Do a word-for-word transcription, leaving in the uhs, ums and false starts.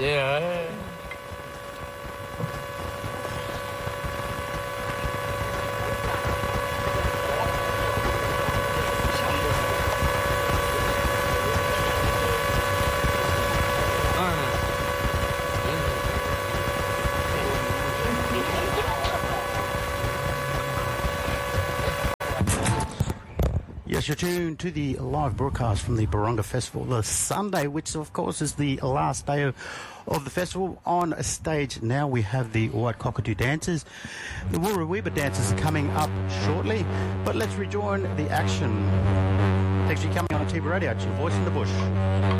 Yeah. Yes, you're tuned to the live broadcast from the Barunga Festival, the Sunday, which of course is the last day of, of the festival. On stage now we have the White Cockatoo dancers. The Wurruweeba dancers are coming up shortly, but let's rejoin the action. Thanks for coming on T V Radio. It's your voice in the bush.